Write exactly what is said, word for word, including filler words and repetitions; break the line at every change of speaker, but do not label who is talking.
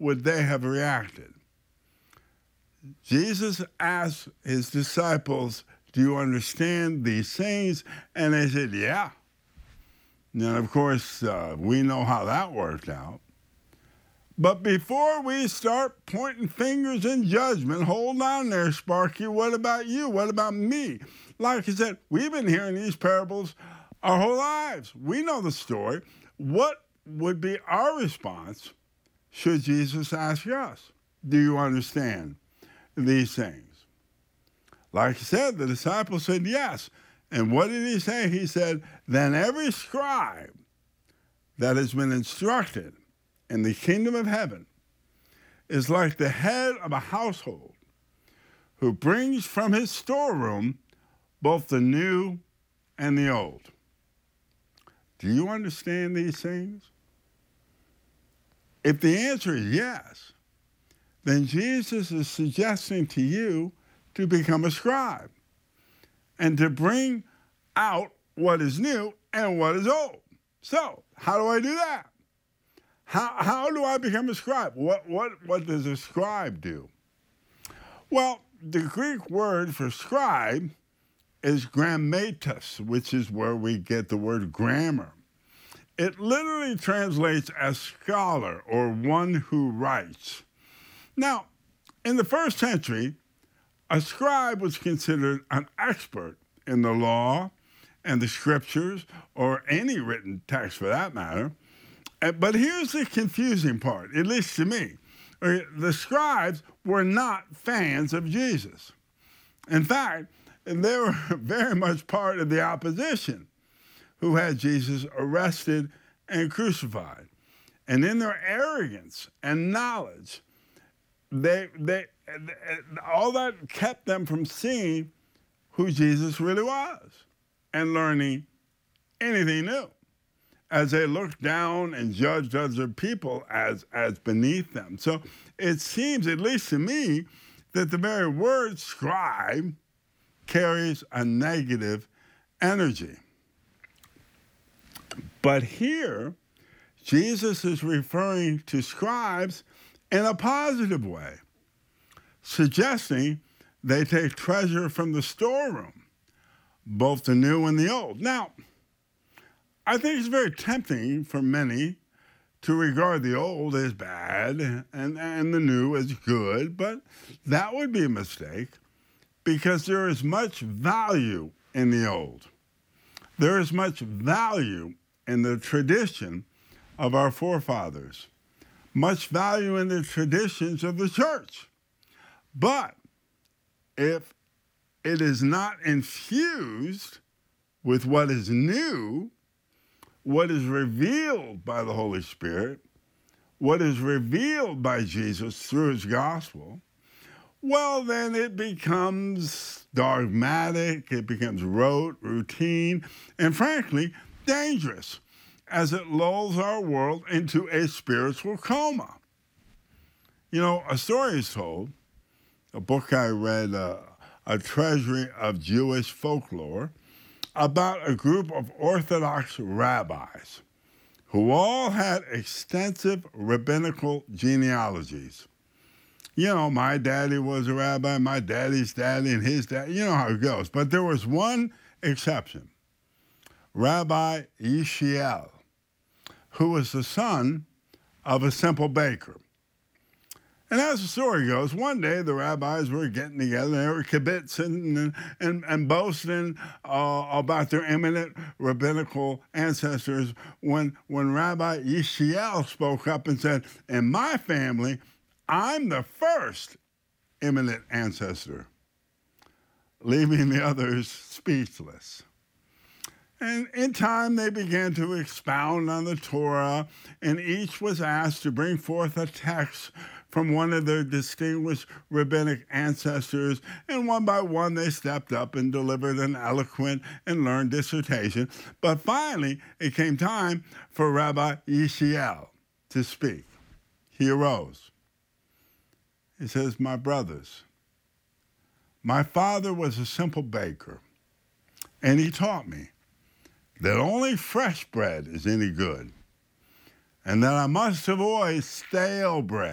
would they have reacted? Jesus asked his disciples, do you understand these things? And they said, yeah. And of course, uh, we know how that worked out. But before we start pointing fingers in judgment, hold on there, Sparky. What about you? What about me? Like I said, we've been hearing these parables our whole lives. We know the story. What would be our response should Jesus ask us? Do you understand these things? Like I said, the disciples said yes. And what did he say? He said, then every scribe that has been instructed in the kingdom of heaven is like the head of a household who brings from his storeroom both the new and the old. Do you understand these things? If the answer is yes, then Jesus is suggesting to you to become a scribe and to bring out what is new and what is old. So, how do I do that? How, how do I become a scribe? What, what, what does a scribe do? Well, the Greek word for scribe is grammatos, which is where we get the word grammar. It literally translates as scholar or one who writes. Now, in the first century, a scribe was considered an expert in the law and the scriptures, or any written text for that matter. But here's the confusing part, at least to me. The scribes were not fans of Jesus. In fact, they were very much part of the opposition who had Jesus arrested and crucified. And in their arrogance and knowledge, they, they, all that kept them from seeing who Jesus really was and learning anything new, as they looked down and judged other people as, as beneath them. So it seems, at least to me, that the very word scribe carries a negative energy. But here, Jesus is referring to scribes in a positive way, suggesting they take treasure from the storeroom, both the new and the old. Now, I think it's very tempting for many to regard the old as bad and, and the new as good, but that would be a mistake because there is much value in the old. There is much value in the tradition of our forefathers, much value in the traditions of the church. But if it is not infused with what is new, what is revealed by the Holy Spirit, what is revealed by Jesus through his gospel, well, then it becomes dogmatic, it becomes rote, routine, and frankly, dangerous, as it lulls our world into a spiritual coma. You know, a story is told, a book I read, uh, A Treasury of Jewish Folklore, about a group of Orthodox rabbis who all had extensive rabbinical genealogies. You know, my daddy was a rabbi, my daddy's daddy, and his dad. You know how it goes. But there was one exception, Rabbi Yishiel, who was the son of a simple baker. And as the story goes, one day the rabbis were getting together, they were kibitzing and, and, and boasting uh, about their eminent rabbinical ancestors when, when Rabbi Yishiel spoke up and said, in my family, I'm the first eminent ancestor, leaving the others speechless. And in time, they began to expound on the Torah, and each was asked to bring forth a text from one of their distinguished rabbinic ancestors, and one by one they stepped up and delivered an eloquent and learned dissertation. But finally, it came time for Rabbi Yishiel to speak. He arose. He says, my brothers, my father was a simple baker, and he taught me that only fresh bread is any good, and that I must avoid stale bread.